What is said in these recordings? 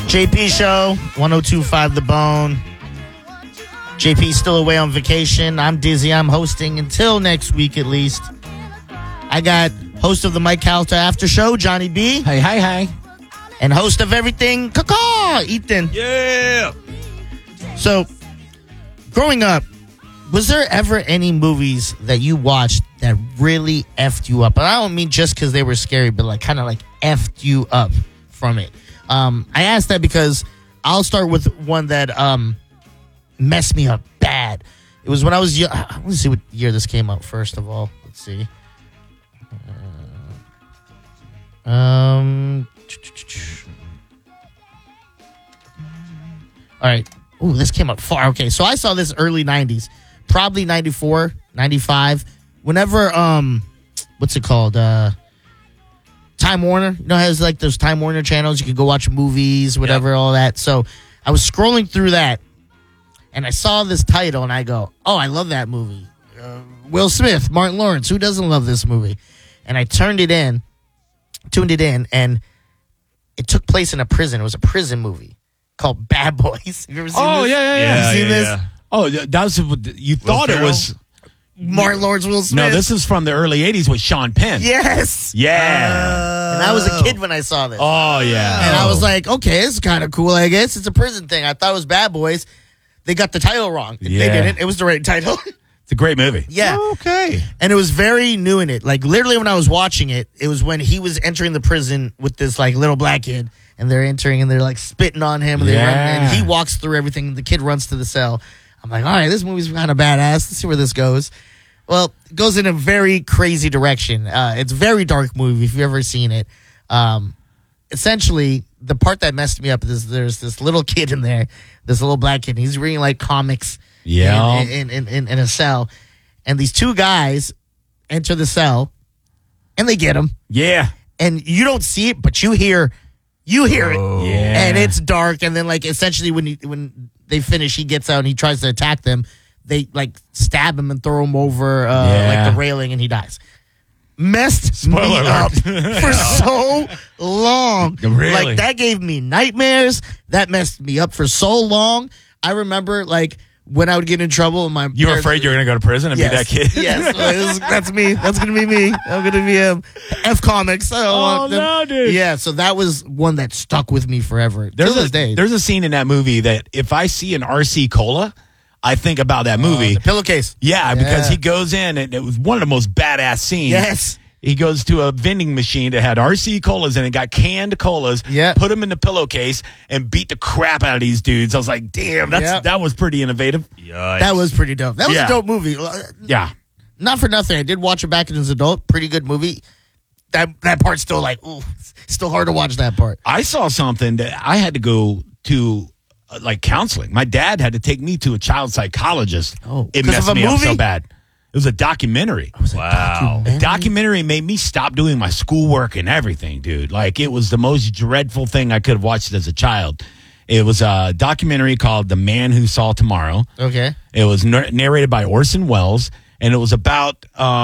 JP Show, 102.5 The Bone. JP's still away on vacation. I'm Dizzy. I'm hosting until next week at least. I got host of the Mike Calta After Show, Johnny B. Hey. And host of everything, Caw, Ethan. Yeah. So, growing up, was there ever any movies that you watched that really effed you up? And I don't mean just because they were scary, but like kind of like effed you up from it. I asked that because I'll start with one that messed me up bad. It was when I was young. Let's see what year this came out, first of all. Let's see. All right. Ooh, this came out far. Okay, so I saw this early 90s. Probably 94, 95. Whenever, what's it called? Time Warner. You know, it has like those Time Warner channels. You can go watch movies, whatever, all that. So I was scrolling through that, and I saw this title, and I go, oh, I love that movie. Will Smith, Martin Lawrence. Who doesn't love this movie? And I tuned it in, and it took place in a prison. It was a prison movie called Bad Boys. Have you ever seen this? Oh, yeah. You seen this? Yeah. Oh, that was, you thought it was... Martin Lawrence, Will Smith. No, this is from the early 80s with Sean Penn. Yes. Yeah. And I was a kid when I saw this. Oh, yeah. And I was like, okay, this is kind of cool, I guess. It's a prison thing. I thought it was Bad Boys. They got the title wrong. They Yeah. didn't. It was the right title. It's a great movie. Yeah. Okay. And it was very new in it. Like, literally when I was watching it, it was when he was entering the prison with this, like, little black kid. And they're entering, and they're, like, spitting on him. And, and he walks through everything. The kid runs to the cell. I'm like, all right, this movie's kind of badass. Let's see where this goes. Well, it goes in a very crazy direction. It's a very dark movie, if you've ever seen it. Essentially, the part that messed me up is there's this little kid in there, this little black kid. He's reading, like, comics in a cell. And these two guys enter the cell, and they get him. Yeah. And you don't see it, but you hear it. Yeah. And it's dark. And then, like, essentially when they finish, he gets out and he tries to attack them. They, like, stab him and throw him over, like, the railing, and he dies. Messed me up for so long. Really? Like, that gave me nightmares. That messed me up for so long. I remember, like, when I would get in trouble, and my You were afraid you were going to go to prison and be that kid? Yes. That's me. That's going to be me. I'm going to be him. F Comics. I don't want them. No, dude. Yeah, so that was one that stuck with me forever. There's a scene in that movie that if I see an RC Cola, I think about that movie. The pillowcase. Yeah, because he goes in, and it was one of the most badass scenes. Yes. He goes to a vending machine that had RC colas in it, got canned colas, put them in the pillowcase, and beat the crap out of these dudes. I was like, damn, that was pretty innovative. Yikes. That was pretty dope. That was a dope movie. Yeah. Not for nothing. I did watch it back as an adult. Pretty good movie. That part's still like, ooh, still hard to watch that part. I saw something that I had to go to, like, counseling. My dad had to take me to a child psychologist. Oh, it 'cause messed of a me up movie? so bad. It was a documentary. Wow. The documentary made me stop doing my schoolwork and everything, dude. Like, it was the most dreadful thing I could have watched as a child. It was a documentary called The Man Who Saw Tomorrow. Okay. It was narrated by Orson Welles, and it was about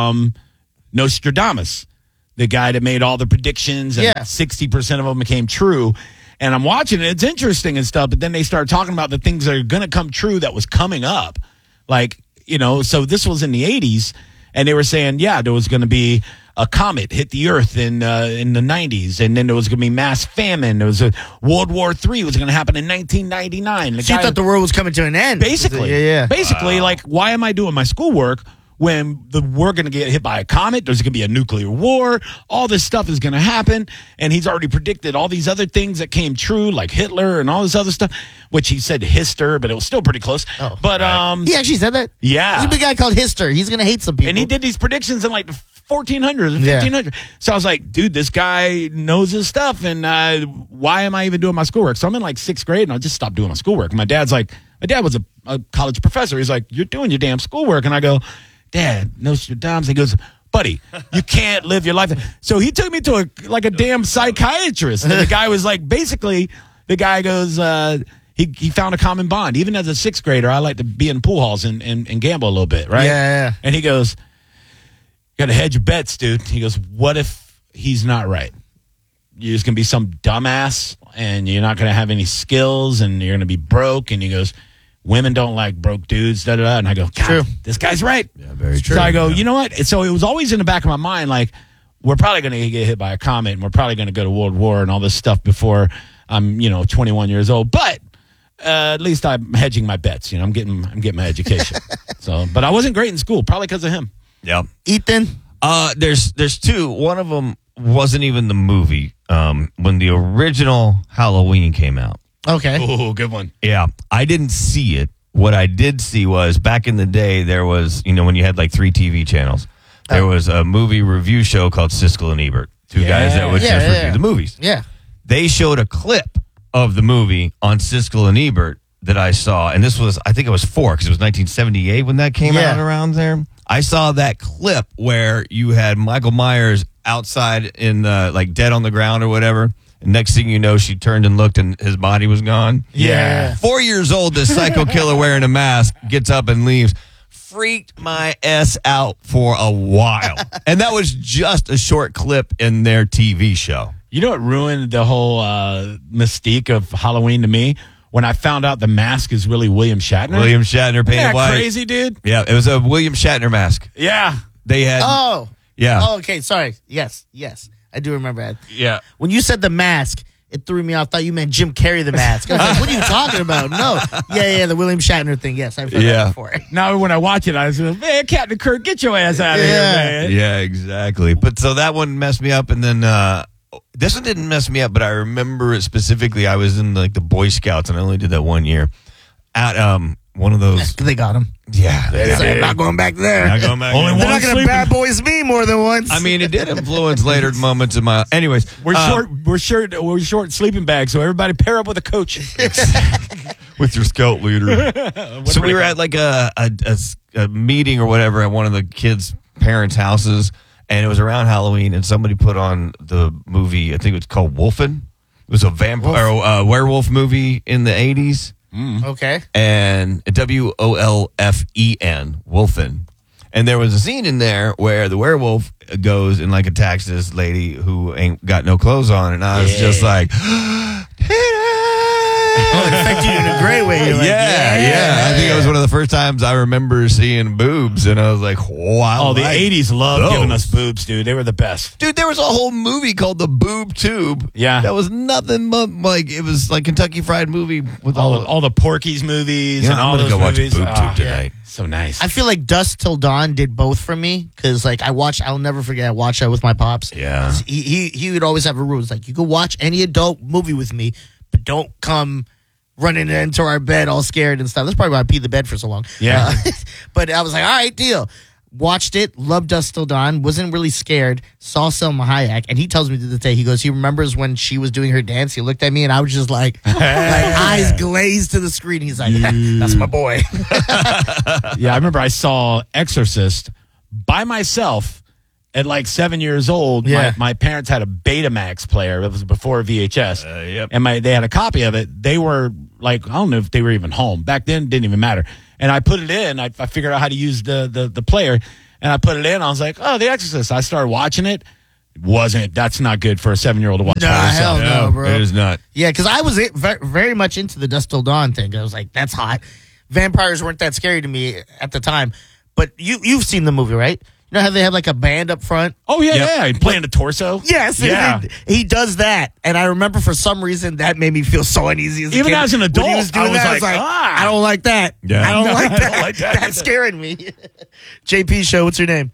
Nostradamus, the guy that made all the predictions, and 60% of them became true. And I'm watching it. It's interesting and stuff, but then they start talking about the things that are going to come true that was coming up. Like, you know, so this was in the 80s, and they were saying, there was going to be a comet hit the Earth in the 90s, and then there was going to be mass famine. There was a World War III was going to happen in 1999. So you thought the world was coming to an end? Basically. Basically, Wow. like, why am I doing my schoolwork when we're going to get hit by a comet? There's going to be a nuclear war. All this stuff is going to happen, and he's already predicted all these other things that came true, like Hitler and all this other stuff, which he said Hister, but it was still pretty close. Oh, but he actually said that? Yeah. There's a big guy called Hister. He's going to hate some people. And he did these predictions in like the 1400s and 1500s. So I was like, dude, this guy knows his stuff, and why am I even doing my schoolwork? So I'm in like 6th grade, and I just stopped doing my schoolwork. And my dad was a college professor. He's like, you're doing your damn schoolwork. And I go, Dad, Nostradamus. He goes, buddy, you can't live your life. So he took me to a damn psychiatrist. And the guy was like, basically, the guy goes, he found a common bond. Even as a 6th grader, I like to be in pool halls and gamble a little bit, right? Yeah. And he goes, you got to hedge your bets, dude. He goes, what if he's not right? you're just going to be some dumbass and you're not going to have any skills and you're going to be broke. And he goes, women don't like broke dudes, da da da. And I go, God, True. this guy's right. Yeah, very true. So I go, you know what? And so it was always in the back of my mind, like, we're probably going to get hit by a comet and we're probably going to go to World War and all this stuff before I'm, 21 years old. But at least I'm hedging my bets. I'm getting my education. But I wasn't great in school, probably because of him. Yeah. Ethan? There's two. One of them wasn't even the movie. When the original Halloween came out. Okay. Oh, good one. Yeah, I didn't see it. What I did see was back in the day, there was, when you had like 3 TV channels, there was a movie review show called Siskel and Ebert. Two guys that would just review the movies. Yeah. They showed a clip of the movie on Siskel and Ebert that I saw, and this was, I think it was 4 because it was 1978 when that came out around there. I saw that clip where you had Michael Myers outside in like dead on the ground or whatever. And next thing you know, she turned and looked and his body was gone. Yeah. 4 years old, this psycho killer wearing a mask gets up and leaves. Freaked my ass out for a while. And that was just a short clip in their TV show. You know what ruined the whole mystique of Halloween to me? When I found out the mask is really William Shatner. William Shatner painted Isn't that white. crazy, dude? Yeah, it was a William Shatner mask. Yeah. They had. Oh. Yeah. Oh, okay. Sorry. Yes. I do remember that. Yeah. When you said the mask, it threw me off. I thought you meant Jim Carrey the mask. I was like, what are you talking about? No. Yeah, the William Shatner thing. Yes, I've heard that before. Now when I watch it, I was like, man, Captain Kirk, get your ass out of here, man. Yeah, exactly. But so that one messed me up, and then this one didn't mess me up, but I remember it specifically. I was in like the Boy Scouts, and I only did that 1 year at one of those. They got him. Yeah, I'm not going back there. Not going back. Only there. They're not going to bad boys me more than once. I mean, it did influence later moments of my. Anyways, We're short sleeping bags, so everybody pair up with a coach. with your scout leader. So we were at like a meeting or whatever at one of the kids' parents' houses, and it was around Halloween, and somebody put on the movie. I think it was called Wolfen. It was a vampire or werewolf movie in the 80s. Okay. And WOLFEN, Wolfen. And there was a scene in there where the werewolf goes and like attacks this lady who ain't got no clothes on, and I was just like, Oh, it affected you in a great way. You're like, yeah. I think it was one of the first times I remember seeing boobs, and I was like, wow. Oh, the 80s loved giving us boobs, dude. They were the best. Dude, there was a whole movie called The Boob Tube. Yeah. That was nothing but like, it was like Kentucky Fried Movie with All the Porky's movies and all I'm those gonna go watch movies. Boob Tube tonight. So nice. I feel like Dusk Till Dawn did both for me because, like, I'll never forget. I watched that with my pops. Yeah. He would always have a rule. It's like, you can watch any adult movie with me, but don't come running into our bed all scared and stuff. That's probably why I peed the bed for so long. Yeah. But I was like, all right, deal. Watched it, loved Dusk Till Dawn, wasn't really scared, saw Selma Hayek, and he tells me to this day, he goes, he remembers when she was doing her dance, he looked at me, and I was just like eyes glazed to the screen. He's like, that's my boy. Yeah, I remember I saw Exorcist by myself at like 7 years old. Yeah. My parents had a Betamax player. It was before VHS. Yep. And they had a copy of it. They were like, I don't know if they were even home. Back then, it didn't even matter. And I put it in. I figured out how to use the player. And I put it in. I was like, oh, The Exorcist. I started watching it. That's not good for a 7-year-old to watch by Hell herself. no, bro. It is not. Yeah, because I was very much into the Dusk Till Dawn thing. I was like, that's hot. Vampires weren't that scary to me at the time. But you've seen the movie, right? You know how they have like a band up front? Oh, yeah, Yep. yeah. Playing the torso. Yes. Yeah. He does that. And I remember for some reason that made me feel so uneasy as a Even kid. as an When adult, he was doing I was that, like, I don't like that. Yeah. I don't No, like I that. don't like that. That scared me. JP Show, what's your name?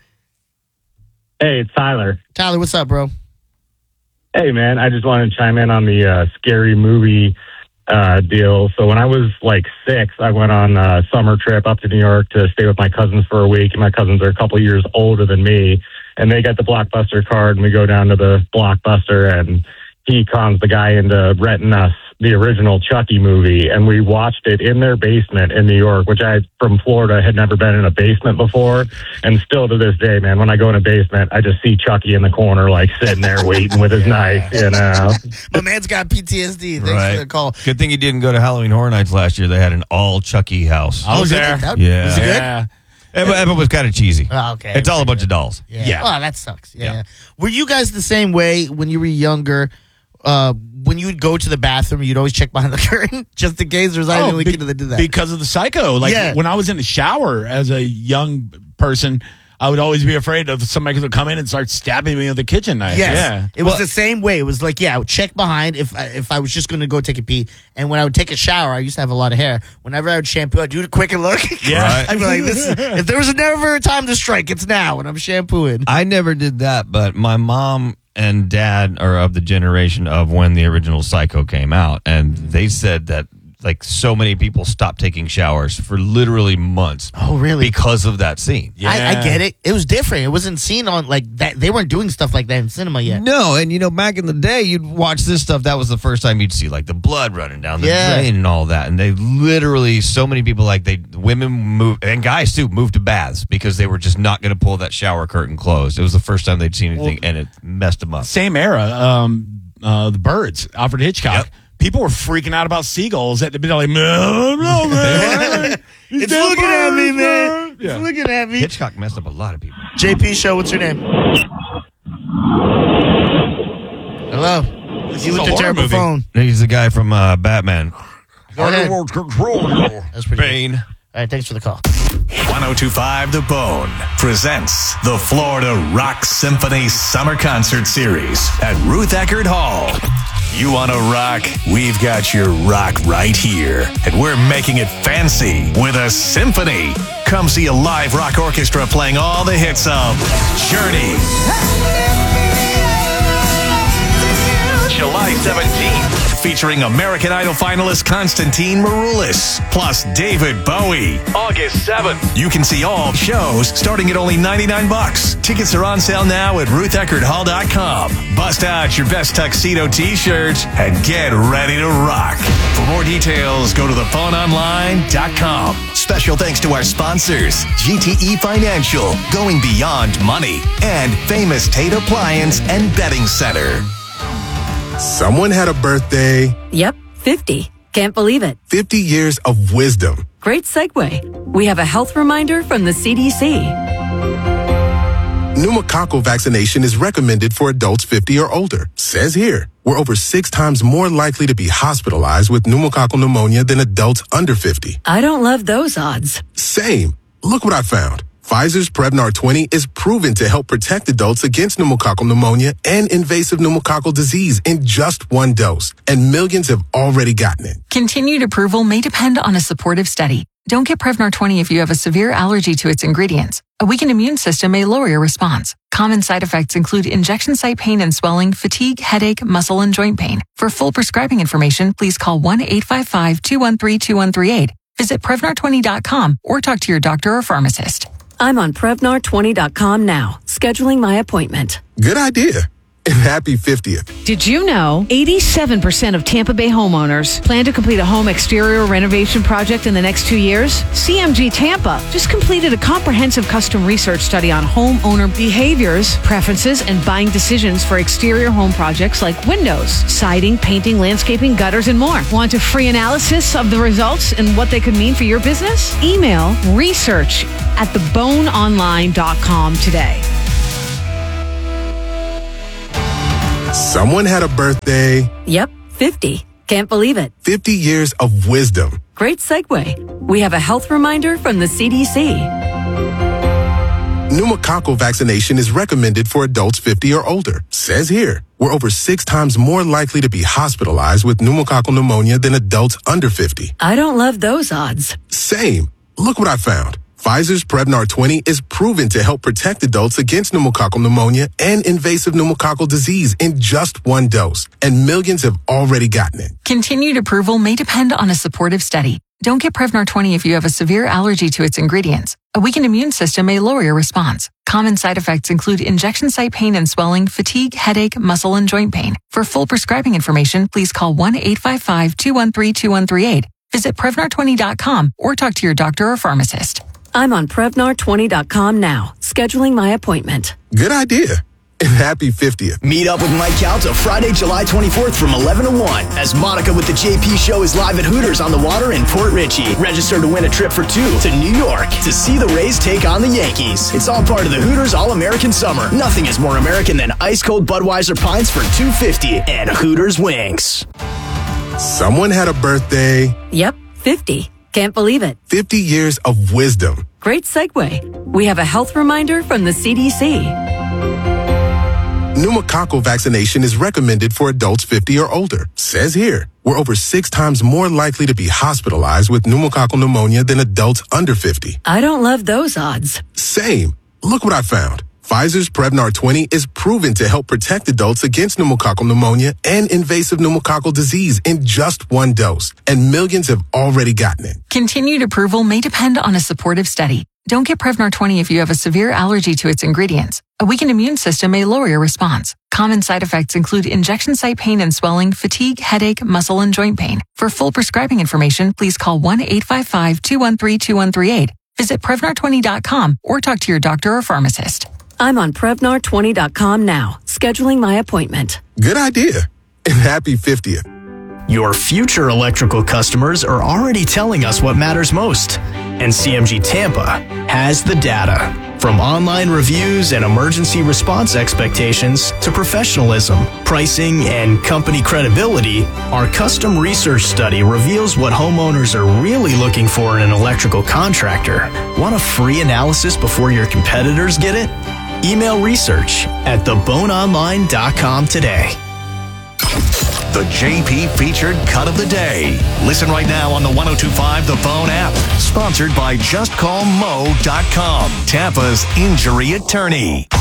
Hey, it's Tyler. Tyler, what's up, bro? Hey, man, I just wanted to chime in on the scary movie deal. So when I was like 6, I went on a summer trip up to New York to stay with my cousins for a week. And my cousins are a couple years older than me. And they got the Blockbuster card, and we go down to the Blockbuster, and he cons the guy into renting us the original Chucky movie. And we watched it in their basement in New York, which I, from Florida, had never been in a basement before. And still to this day, man, when I go in a basement, I just see Chucky in the corner, like sitting there waiting with his knife, you know. My man's got PTSD. Thanks Right. for the call. Good thing you didn't go to Halloween Horror Nights last year. They had an all Chucky house. I was did there. Yeah. Was it good? Yeah. It was kind of cheesy. Oh, okay. It's all a bunch of dolls. Yeah. Yeah. Oh, that sucks. Yeah. Were you guys the same way when you were younger when you would go to the bathroom, you'd always check behind the curtain just in case there's anything kid that did that. Because of the psycho. Like when I was in the shower as a young person, I would always be afraid of somebody could come in and start stabbing me with a kitchen knife. Yes. Yeah. It was the same way. It was like, I would check behind if I was just going to go take a pee. And when I would take a shower, I used to have a lot of hair. Whenever I would shampoo, I'd do the quick and look. Yeah. Right. I'd be like, if there was never a time to strike, it's now when I'm shampooing. I never did that, but my mom and dad are of the generation of when the original Psycho came out. And they said that like so many people stopped taking showers for literally months. Oh, really? Because of that scene. Yeah. I get it. It was different. It wasn't seen on like that. They weren't doing stuff like that in cinema yet. No, and back in the day, you'd watch this stuff. That was the first time you'd see like the blood running down the drain and all that. And they literally, so many people, women moved, and guys too, moved to baths because they were just not going to pull that shower curtain closed. It was the first time they'd seen anything, and it messed them up. Same era, The Birds, Alfred Hitchcock. Yep. People were freaking out about seagulls at the bit, like, no, man. It's looking at me, man. Yeah. It's looking at me. Hitchcock messed up a lot of people. JP Show, what's your name? Hello. You with the terrible phone. He's the guy from Batman. Go ahead. That's pretty Bane. Good. All right, thanks for the call. 1025 The Bone presents the Florida Rock Symphony Summer Concert Series at Ruth Eckerd Hall. You want to rock? We've got your rock right here. And we're making it fancy with a symphony. Come see a live rock orchestra playing all the hits of Journey. July 17th. Featuring American Idol finalist Konstantin Maroulis, plus David Bowie. August 7th. You can see all shows starting at only $99. Tickets are on sale now at RuthEckerdHall.com. Bust out your best tuxedo t-shirts and get ready to rock. For more details, go to thephoneonline.com. Special thanks to our sponsors, GTE Financial, going beyond money, and Famous Tate Appliance and Bedding Center. Someone had a birthday. Yep, 50. Can't believe it. 50 years of wisdom. Great segue. We have a health reminder from the CDC. Pneumococcal vaccination is recommended for adults 50 or older. Says here, we're over 6 times more likely to be hospitalized with pneumococcal pneumonia than adults under 50. I don't love those odds. Same. Look what I found. Pfizer's Prevnar 20 is proven to help protect adults against pneumococcal pneumonia and invasive pneumococcal disease in just 1 dose, and millions have already gotten it. Continued approval may depend on a supportive study. Don't get Prevnar 20 if you have a severe allergy to its ingredients. A weakened immune system may lower your response. Common side effects include injection site pain and swelling, fatigue, headache, muscle, and joint pain. For full prescribing information, please call 1-855-213-2138. Visit Prevnar20.com or talk to your doctor or pharmacist. I'm on Prevnar20.com now, scheduling my appointment. Good idea. And happy 50th. Did you know 87% of Tampa Bay homeowners plan to complete a home exterior renovation project in the next 2 years? CMG Tampa just completed a comprehensive custom research study on homeowner behaviors, preferences, and buying decisions for exterior home projects like windows, siding, painting, landscaping, gutters, and more. Want a free analysis of the results and what they could mean for your business? Email research@theboneonline.com today. Someone had a birthday. Yep, 50. Can't believe it. 50 years of wisdom. Great segue. We have a health reminder from the CDC. Pneumococcal vaccination is recommended for adults 50 or older. Says here, we're over 6 times more likely to be hospitalized with pneumococcal pneumonia than adults under 50. I don't love those odds. Same. Look what I found. Pfizer's Prevnar 20 is proven to help protect adults against pneumococcal pneumonia and invasive pneumococcal disease in just 1 dose, and millions have already gotten it. Continued approval may depend on a supportive study. Don't get Prevnar 20 if you have a severe allergy to its ingredients. A weakened immune system may lower your response. Common side effects include injection site pain and swelling, fatigue, headache, muscle, and joint pain. For full prescribing information, please call 1-855-213-2138. Visit Prevnar20.com or talk to your doctor or pharmacist. I'm on Prevnar20.com now, scheduling my appointment. Good idea. and happy 50th. Meet up with Mike Calta Friday, July 24th from 11 to 1 as Monica with the JP Show is live at Hooters on the Water in Port Richey. Register to win a trip for two to New York to see the Rays take on the Yankees. It's all part of the Hooters All-American Summer. Nothing is more American than ice-cold Budweiser pints for $2.50 and Hooters wings. Someone had a birthday. Yep, 50. Can't believe it. 50 years of wisdom. Great segue. We have a health reminder from the CDC. Pneumococcal vaccination is recommended for adults 50 or older. Says here, we're over 6 times more likely to be hospitalized with pneumococcal pneumonia than adults under 50. I don't love those odds. Same. Look what I found. Pfizer's Prevnar 20 is proven to help protect adults against pneumococcal pneumonia and invasive pneumococcal disease in just 1 dose, and millions have already gotten it. Continued approval may depend on a supportive study. Don't get Prevnar 20 if you have a severe allergy to its ingredients. A weakened immune system may lower your response. Common side effects include injection site pain and swelling, fatigue, headache, muscle, and joint pain. For full prescribing information, please call 1-855-213-2138. Visit Prevnar20.com or talk to your doctor or pharmacist. I'm on Prevnar20.com now, scheduling my appointment. Good idea. And happy 50th. Your future electrical customers are already telling us what matters most. And CMG Tampa has the data. From online reviews and emergency response expectations to professionalism, pricing, and company credibility, our custom research study reveals what homeowners are really looking for in an electrical contractor. Want a free analysis before your competitors get it? Email research at theboneonline.com today. The JP Featured Cut of the Day. Listen right now on the 102.5 The Bone app. Sponsored by JustCallMo.com, Tampa's injury attorney.